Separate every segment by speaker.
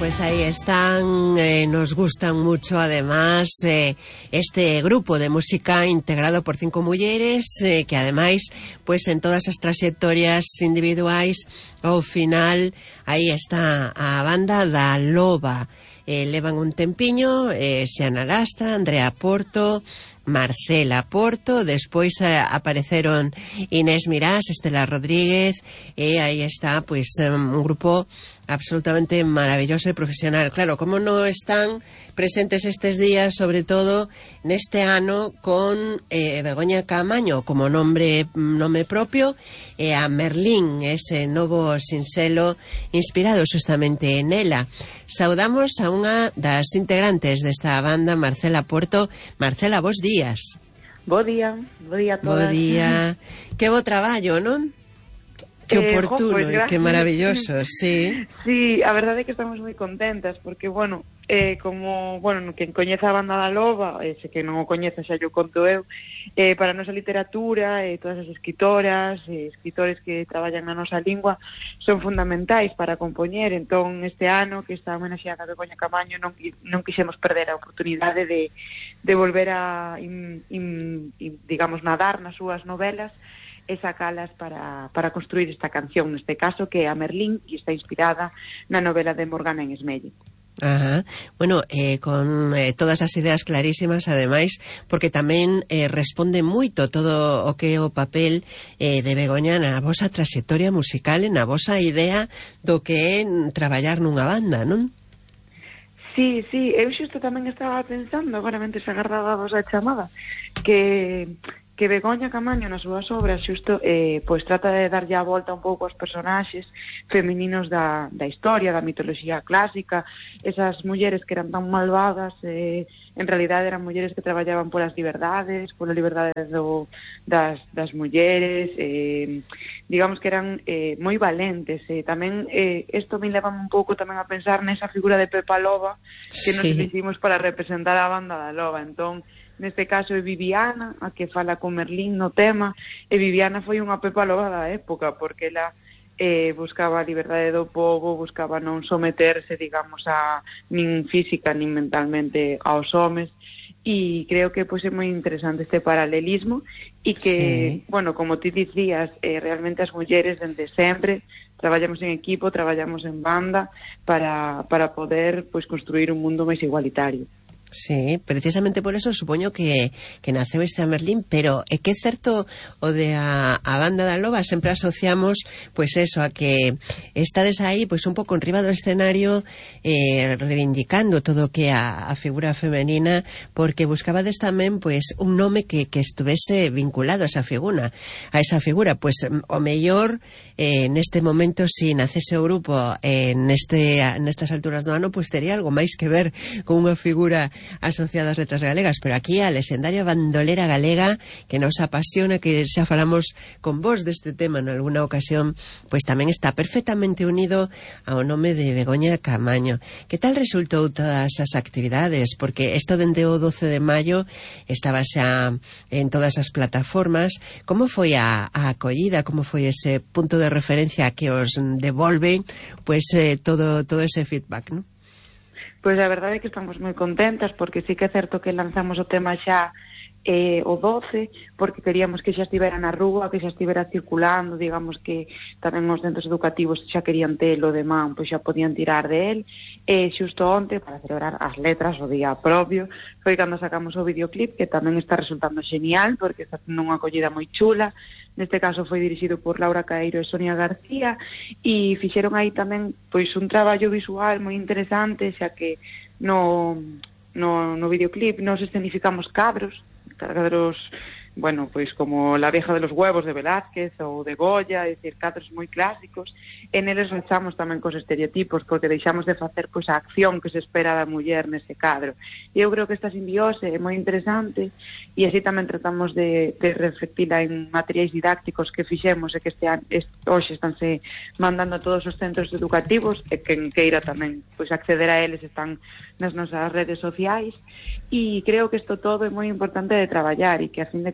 Speaker 1: Pues ahí están, nos gustan mucho además este grupo de música integrado por 5 mulleres que ademais, pues en todas as trayectorias individuais ao final aí está a banda da Loba. Levan un tempiño, Xiana Lastra, Andrea Porto, Marcela Porto, despois apareceron Inés Mirás, Estela Rodríguez, e aí está pues un grupo absolutamente maravilloso e profesional. Claro, como non están presentes estes días, sobre todo neste ano, con Begoña Caamaño como nome propio, e a Merlín, ese novo sinxelo inspirado justamente en ela. Saudamos a unha das integrantes desta banda, Marcela Porto. Marcela, bos días.
Speaker 2: Bo día a todas.
Speaker 1: Bo día. Que bo traballo, non? Que oportuno e que maravilloso, sí.
Speaker 2: Sí, a verdade é que estamos moi contentas porque, bueno, quen coñeza a banda da Loba, se que non o coñeza xa yo conto eu, para a nosa literatura, todas as escritoras, escritores que traballan na nosa lingua son fundamentais para compoñer. Entón, este ano, que está homenaxeada a Begoña Caamaño, non quixemos perder a oportunidade de volver a, digamos, nadar nas súas novelas e sacalas para construir esta canción, neste caso, que é a Merlín, e está inspirada na novela de Morgana en Esmelle.
Speaker 1: Ajá. Bueno, con todas as ideas clarísimas, ademais, porque tamén responde moito todo o que é o papel de Begoña na vosa trayectoria musical e na vosa idea do que é traballar nunha banda, non?
Speaker 2: Sí, eu xusto tamén estaba pensando, agora mentre se agardaba a vosa chamada, que Begoña Caamaño nas súas obras xusto pois trata de darlle a volta un pouco aos personaxes femininos da historia, da mitoloxía clásica, esas mulleres que eran tan malvadas, en realidade eran mulleres que traballaban polas liberdades, pola liberdade das mulleres, digamos que eran moi valentes. Tamén isto me leva un pouco tamén a pensar nesa figura de Pepa Loba que nos hicimos para representar a banda da Loba. Entón, neste caso é Viviana a que fala con Merlín no tema, e Viviana foi unha Pepa Loba da época porque ela buscaba a liberdade do povo, buscaba non someterse, digamos, a nin física nin mentalmente aos homes, e creo que pois é moi interesante este paralelismo e que, sí, bueno, como ti dicías, realmente as mulleres dende sempre traballamos en equipo, traballamos en banda para poder pois construir un mundo máis igualitario.
Speaker 1: Sí, precisamente por eso supoño que naceu este Merlín, pero é que é certo o de a banda da Loba, sempre asociamos pois eso, a que estades aí pois un pouco enriba do escenario reivindicando todo o que é a figura femenina, porque buscabades tamén pois un nome que estuvese vinculado a esa figura, pois o mellor neste momento, si nacese o grupo nestas alturas do ano, pois tería algo máis que ver con unha figura asociada ás letras galegas, pero aquí a lexendaria bandolera galega que nos apasiona, que xa falamos con vos deste tema en alguna ocasión, pois tamén está perfectamente unido ao nome de Begoña Caamaño. Que tal resultou todas as actividades? Porque isto dende o 12 de maio estaba xa en todas as plataformas. Como foi a acollida? Como foi ese punto de referencia que os devolve pois todo ese feedback, non?
Speaker 2: Pois a verdade é que estamos moi contentas porque sí que é certo que lanzamos o tema xa o 12, porque queríamos que xa estivera na rúa, que xa estivera circulando, digamos que tamén os centros educativos xa querían telo de man, pois xa podían tirar de él. Xusto onte, para celebrar as letras, o día propio, foi cando sacamos o videoclip, que tamén está resultando genial, porque está tendo unha acollida moi chula. Neste caso foi dirixido por Laura Caeiro e Sonia García, e fixeron aí tamén pois un traballo visual moi interesante, xa que no videoclip nos escenificamos cadros, bueno, pois como La vieja de los huevos de Velázquez ou de Goya, é dicir, cadros moi clásicos, e neles rachamos tamén cos estereotipos, porque deixamos de facer pois a acción que se espera da muller nese cadro. E eu creo que esta simbiose é moi interesante, e así tamén tratamos de reflectila en materiais didácticos que fixemos e que hoxe estánse mandando a todos os centros educativos, e quen queira tamén pois acceder a eles están nas nosas redes sociais, e creo que isto todo é moi importante de traballar, e que a fin de contas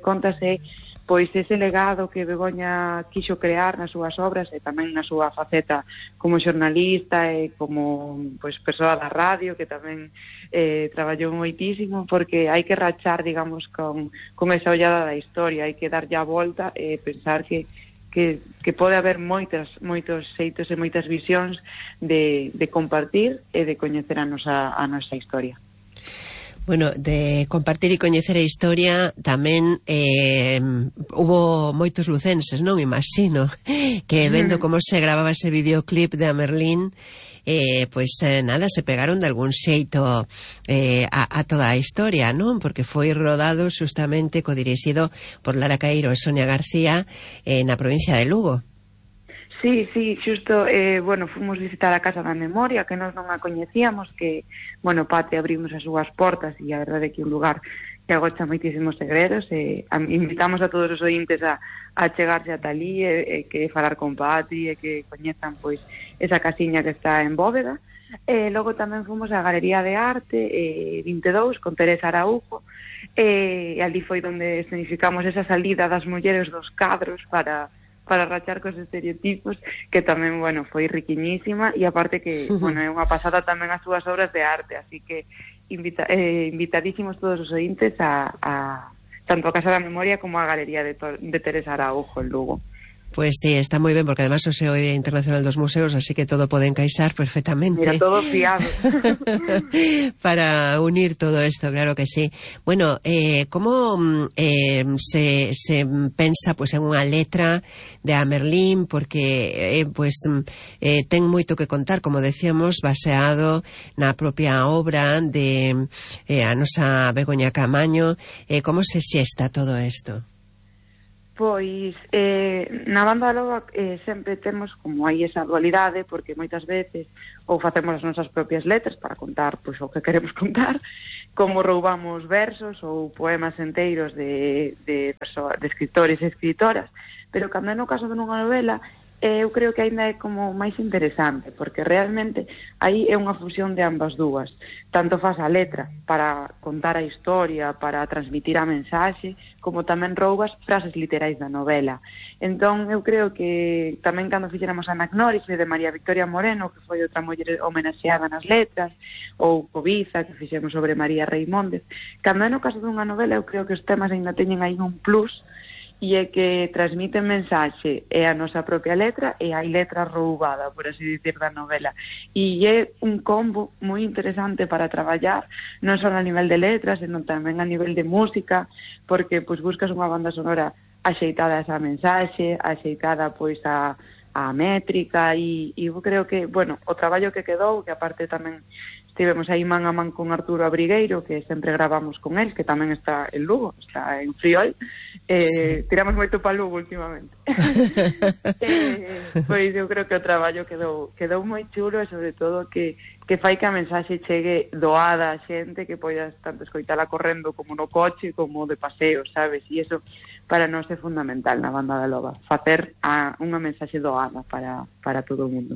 Speaker 2: contas é pois ese legado que Begoña quixo crear nas súas obras e tamén na súa faceta como xornalista e como pois persoa da radio, que tamén traballou moitísimo, porque hai que rachar, digamos, con esa ollada da historia, hai que darlle a volta e pensar que pode haber moitos xeitos e moitas visións de compartir e de coñecer a nosa historia.
Speaker 1: Bueno, de compartir e coñecer a historia tamén hubo moitos lucenses, non? Imagino que vendo como se gravaba ese videoclip de A Merlín, nada, se pegaron de algún xeito a toda a historia, non? Porque foi rodado xustamente codirixido por Lara Caeiro e Sonia García na provincia de Lugo.
Speaker 2: Sí, xusto, fomos visitar a Casa da Memoria, que nós non a coñecíamos, que, Pate abrimos as súas portas e a verdade é que é un lugar que agocha moitísimos segredos, invitamos a todos os ointes a chegarse ata ali e que falar con Pati e que coñezan, pois, esa casiña que está en Bóveda. Logo tamén fomos á Galería de Arte 22 con Teresa Araújo, e ali foi onde escenificamos esa salida das mulleres dos cadros para rachar cos estereotipos, que tamén, foi riquiñísima, e aparte que, é unha pasada tamén as súas obras de arte, así que invitadísimos todos os ointes a tanto a Casa da Memoria como a Galería de Teresa Araújo en Lugo.
Speaker 1: Pues sí, está moi ben, porque además o é o Día Internacional dos Museos, así que todo pode encaixar perfectamente.
Speaker 2: Mira, todo fiado.
Speaker 1: Para unir todo esto, claro que sí. Bueno, como se pensa pues en unha letra de A Merlín, porque ten moito que contar, como decíamos, baseado na propia obra de a nosa Begoña Caamaño. Como se xesta todo isto?
Speaker 2: Pois, na Banda da Loba sempre temos como aí esa dualidade, porque moitas veces ou facemos as nosas propias letras para contar pois o que queremos contar, como roubamos versos ou poemas enteiros de escritores e escritoras, pero cando é no caso de unha novela, eu creo que aínda é como máis interesante, porque realmente aí é unha fusión de ambas dúas. Tanto faz a letra para contar a historia, para transmitir a mensaxe, como tamén roubas frases literais da novela. Entón, eu creo que tamén cando fixéramos a Anagnórife de María Victoria Moreno, que foi outra muller homenaxeada nas letras, ou Cobiza, que fixemos sobre María Reimóndez, cando é no caso dunha novela, eu creo que os temas ainda teñen aí un plus, e é que transmiten mensaxe e a nosa propia letra e hai letra roubada, por así dicir, da novela. E é un combo moi interesante para traballar, non só a nivel de letras, senón tamén a nivel de música, porque pois buscas unha banda sonora axeitada a esa mensaxe, axeitada pois a métrica, e eu creo que, o traballo que quedou, que aparte tamén estivemos aí man a man con Arturo Abrigueiro, que sempre gravamos con él, que tamén está en Lugo, está en Friol, sí. Tiramos moito para Lugo últimamente. Pois eu creo que o traballo quedou moi chulo, e sobre todo que fai que a mensaxe chegue doada a xente, que poidas tanto escoitala correndo como no coche, como de paseo, sabes? E iso para nós é fundamental na Banda da Loba, facer unha mensaxe doada para todo o mundo.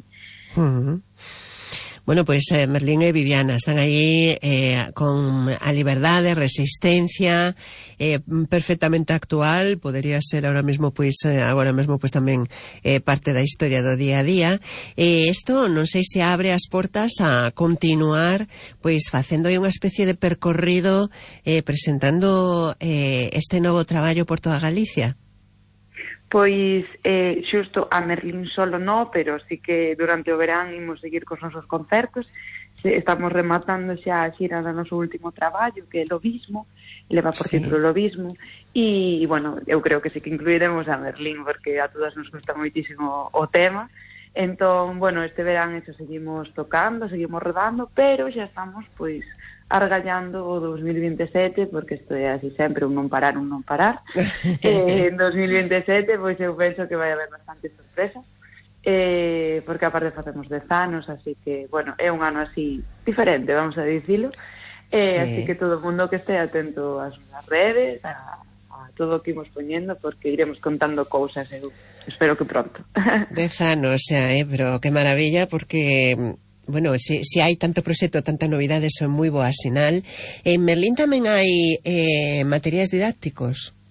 Speaker 1: Bueno, pues Merlín e Viviana están aí con a liberdade, resistencia, perfectamente actual, podería ser agora mesmo pois tamén parte da historia do día a día. Isto non sei se abre as portas a continuar pois facendo aí unha especie de percorrido presentando este novo traballo por toda Galicia.
Speaker 2: Pois, xusto a Merlín solo no, pero sí que durante o verán imos seguir cos nosos concertos. Estamos rematando xa a xira do noso último traballo, que é Lobismo, leva por título Lobismo, e, eu creo que sí que incluiremos a Merlín, porque a todas nos gusta moitísimo o tema. Entón, este verán eso seguimos tocando, seguimos rodando, pero xa estamos, pois, argallando o 2027, porque isto é así sempre, un non parar. En 2027, pois eu penso que vai haber bastante sorpresa, porque aparte facemos 10 anos, así que, é un ano así diferente, vamos a dicilo, así que todo o mundo que este atento ás redes, a todo o que imos poñendo, porque iremos contando cousas, eu espero que pronto.
Speaker 1: 10 anos, pero que maravilla, porque... si hai tanto proxecto, tanta novidade, son moi boa sinal. En Merlín tamén hai materiais didácticos.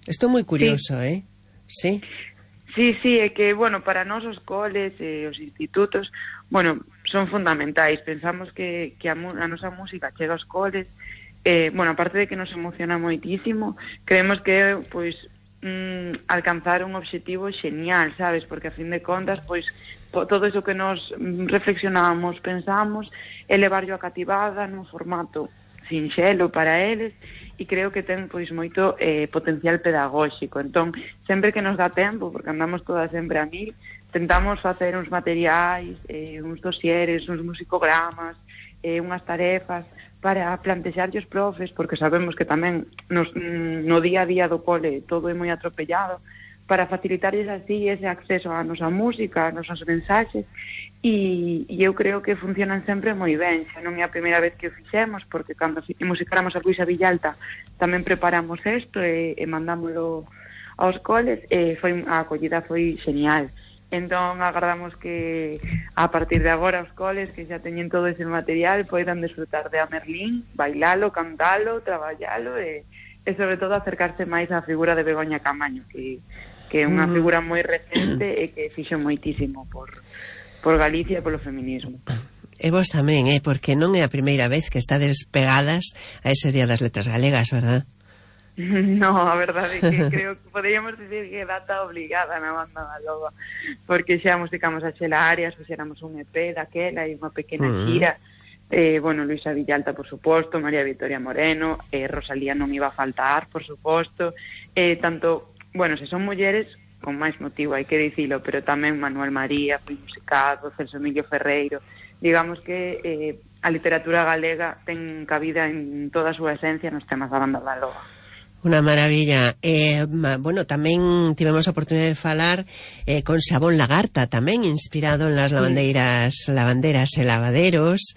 Speaker 1: Isto é moi curioso, Sí.
Speaker 2: Sí, é que, bueno, para nós os coles e os institutos, bueno, son fundamentais. Pensamos que a nosa música chega aos coles, bueno, aparte de que nos emociona moitísimo, creemos que, pois, alcanzar un obxectivo xenial, sabes? Porque, a fin de contas, pois, todo iso que nos reflexionamos, pensamos, elevarlo a cativada nun formato sinxelo para eles, e creo que ten pois moito potencial pedagóxico. Entón, sempre que nos dá tempo, porque andamos todas sempre a mil, tentamos facer uns materiais, uns dosieres, uns musicogramas, unhas tarefas para plantexarlle os profes, porque sabemos que tamén no día a día do cole todo é moi atropellado, para facilitarles así ese acceso á nosa música, ás nosas mensaxes, e eu creo que funcionan sempre moi ben. Xa non é a primeira vez que o fixemos, porque cando musicáramos a Luisa Villalta tamén preparamos isto e mandámoslo aos coles, e a acollida foi genial. Entón, agardamos que a partir de agora os coles que xa teñen todo ese material poidan disfrutar de A Merlín, bailalo, cantalo, traballalo e sobre todo acercarse máis á figura de Begoña Caamaño, que é unha figura moi recente e que fixo moitísimo por Galicia e polo feminismo.
Speaker 1: E vos tamén, porque non é a primeira vez que estades pegadas a ese Día das Letras Galegas, verdad?
Speaker 2: No, a verdade é que creo que poderíamos dicir que é data obligada na Banda da Loba, porque xa musicamos a Xela Arias, fixéramos un EP daquela e unha pequena xira. Bueno, Luisa Villalta, por suposto, María Victoria Moreno, Rosalía non iba a faltar, por suposto, tanto, bueno, se son mulleres, con máis motivo, hai que dicilo, pero tamén Manuel María, foi musicado, Celso Emilio Ferreiro, digamos que a literatura galega ten cabida en toda a súa esencia nos temas da Banda da Loba.
Speaker 1: Unha maravilla. Bueno, tamén tivemos a oportunidade de falar con Xabón Lagarta, tamén inspirado en las lavanderas e lavaderos,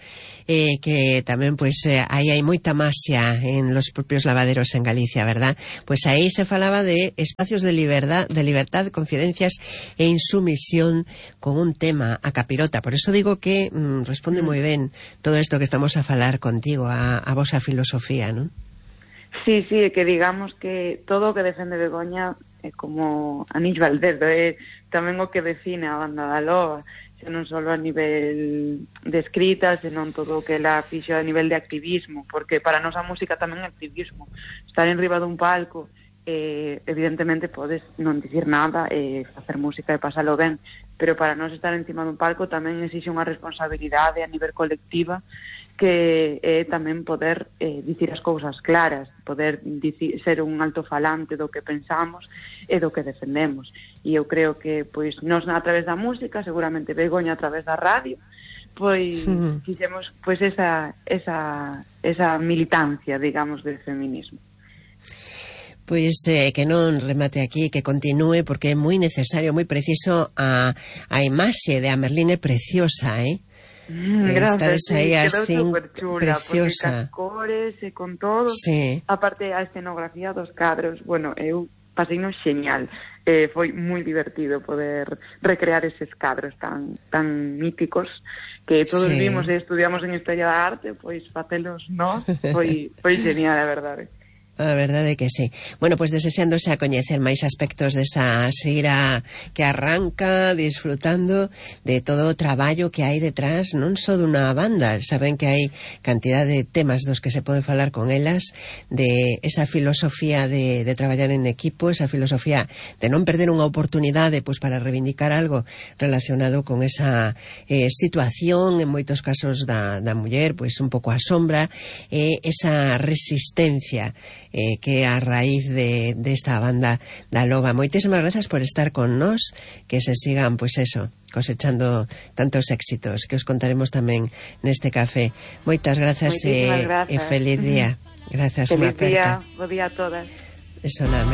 Speaker 1: que tamén, pois, aí hai moita maxia en los propios lavaderos en Galicia, verdad? Pois aí se falaba de espacios de libertad, confidencias e insumisión con un tema, a capirota. Por eso digo que responde moi ben todo isto que estamos a falar contigo, a vosa filosofía, non?
Speaker 2: Sí, que digamos que todo o que defende Begoña é como anillo al dedo, é tamén o que define a Banda da Loba, xa non só a nivel de escrita, senón todo o que ela fixo a nivel de activismo, porque para nós a música tamén é activismo. Estar en riba dun palco, evidentemente podes non dicir nada, facer música e pasalo ben, pero para nós estar encima dun palco tamén exixe unha responsabilidade a nivel colectiva, que é tamén poder dicir as cousas claras, poder ser un altofalante do que pensamos e do que defendemos. E eu creo que pois nós a través da música, seguramente Begoña a través da radio, pois fixemos pois esa militancia, digamos, del feminismo.
Speaker 1: Pois que non remate aquí, que continúe, porque é moi necesario, moi preciso. A imaxe de A Merlín é preciosa,
Speaker 2: Gracias,
Speaker 1: aí
Speaker 2: quedou superchula,
Speaker 1: preciosa,
Speaker 2: porque cas cores e con todo, aparte a escenografía dos cadros, bueno, eu paseino xeñal, foi moi divertido poder recrear eses cadros tan míticos que todos vimos e estudiamos en Historia da Arte, pois facelos nós, foi genial, a verdade.
Speaker 1: A verdade é que sí. Bueno, pois desexándose a coñecer máis aspectos desa xira que arranca, disfrutando de todo o traballo que hai detrás, non só dunha banda. Saben que hai cantidad de temas dos que se pode falar con elas, de esa filosofía de traballar en equipo, esa filosofía de non perder unha oportunidade pois para reivindicar algo relacionado con esa situación, en moitos casos da muller, pois un pouco a sombra, esa resistencia que a raíz de esta Banda da Loba. Moitísimas grazas por estar con nós, que se sigan, pois eso, cosechando tantos éxitos, que os contaremos tamén neste café. Moitas grazas e feliz día. Grazas,
Speaker 2: feliz día, bo día a todas.
Speaker 1: Eso nada.